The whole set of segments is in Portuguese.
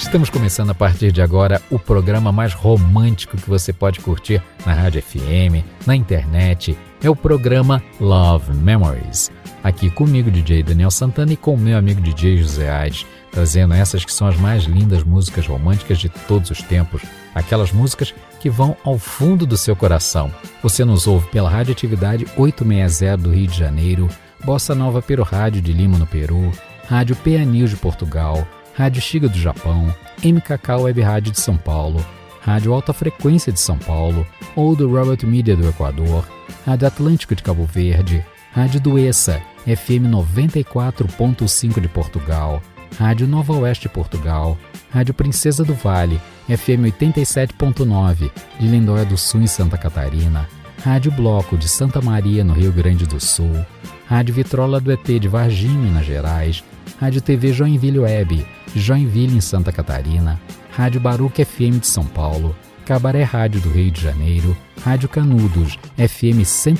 Estamos começando a partir de agora o programa mais romântico que você pode curtir na Rádio FM, na internet. É o programa Love Memories. Aqui comigo, DJ Daniel Santana, e com o meu amigo DJ José Aires, trazendo essas que são as mais lindas músicas românticas de todos os tempos. Aquelas músicas que vão ao fundo do seu coração. Você nos ouve pela Radioatividade 860 do Rio de Janeiro, Bossa Nova Peru Rádio de Lima, no Peru, Rádio PA News de Portugal, Rádio Xiga do Japão, MKK Web Rádio de São Paulo, Rádio Alta Frequência de São Paulo, ou do Robert Media do Equador, Rádio Atlântico de Cabo Verde, Rádio Duessa, FM 94.5 de Portugal, Rádio Nova Oeste de Portugal, Rádio Princesa do Vale, FM 87.9 de Lindóia do Sul, em Santa Catarina, Rádio Bloco de Santa Maria, no Rio Grande do Sul, Rádio Vitrola do ET de Varginha, Minas Gerais, Rádio TV Joinville Web, de Joinville, em Santa Catarina, Rádio Baruch FM de São Paulo, Cabaré Rádio do Rio de Janeiro, Rádio Canudos, FM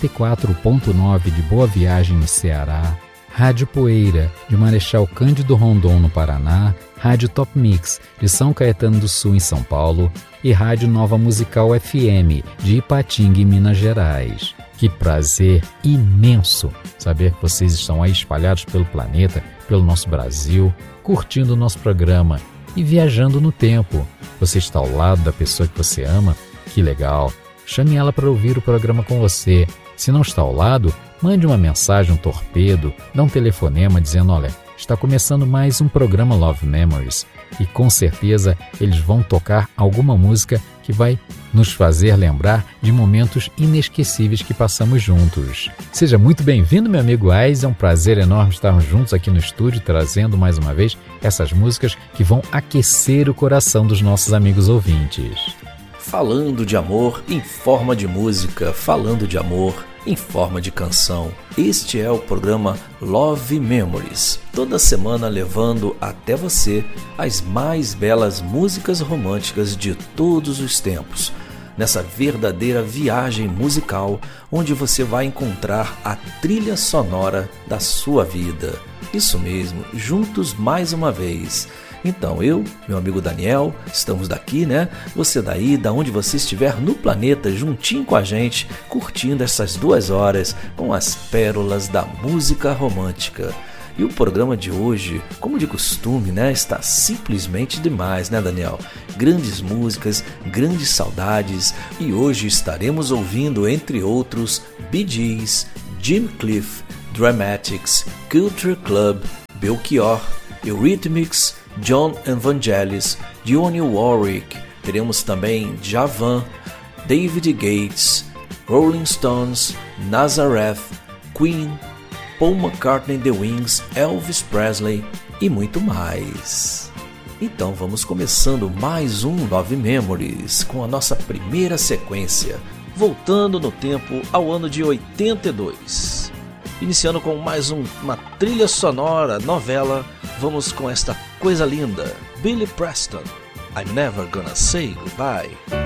104.9 de Boa Viagem, no Ceará, Rádio Poeira, de Marechal Cândido Rondon, no Paraná, Rádio Top Mix, de São Caetano do Sul, em São Paulo, e Rádio Nova Musical FM, de Ipatinga, em Minas Gerais. Que prazer imenso saber que vocês estão aí espalhados pelo planeta, pelo nosso Brasil, curtindo o nosso programa e viajando no tempo. Você está ao lado da pessoa que você ama? Que legal! Chame ela para ouvir o programa com você. Se não está ao lado, mande uma mensagem, um torpedo, dá um telefonema dizendo: olha, está começando mais um programa Love Memories, e com certeza eles vão tocar alguma música que vai nos fazer lembrar de momentos inesquecíveis que passamos juntos. Seja muito bem-vindo, meu amigo Ais, é um prazer enorme estarmos juntos aqui no estúdio, trazendo mais uma vez essas músicas que vão aquecer o coração dos nossos amigos ouvintes. Falando de amor em forma de música, falando de amor em forma de canção. Este é o programa Love Memories, toda semana levando até você as mais belas músicas românticas de todos os tempos. Nessa verdadeira viagem musical, onde você vai encontrar a trilha sonora da sua vida. Isso mesmo, juntos mais uma vez. Então eu, meu amigo Daniel, estamos daqui, né? Você daí, da onde você estiver no planeta, juntinho com a gente, curtindo essas 2 horas com as pérolas da música romântica. E o programa de hoje, como de costume, né, está simplesmente demais, né, Daniel? Grandes músicas, grandes saudades, e hoje estaremos ouvindo, entre outros, Bee Gees, Jim Cliff, Dramatics, Culture Club, Belchior, Eurythmics, John Evangelis, Dionne Warwick. Teremos também Djavan, David Gates, Rolling Stones, Nazareth, Queen, Paul McCartney, The Wings, Elvis Presley e muito mais. Então vamos começando mais um Love Memories com a nossa primeira sequência, voltando no tempo ao ano de 82. Iniciando com mais uma trilha sonora novela, vamos com esta coisa linda, Billy Preston, I'm Never Gonna Say Goodbye.